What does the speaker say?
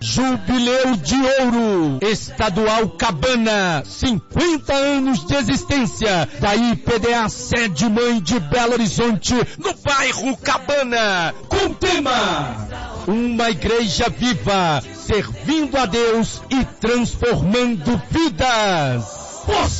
Jubileu de Ouro, Estadual Cabana, 50 anos de existência, da IPDA Sede Mãe de Belo Horizonte, no bairro Cabana, com o tema: uma igreja viva, servindo a Deus e transformando vidas.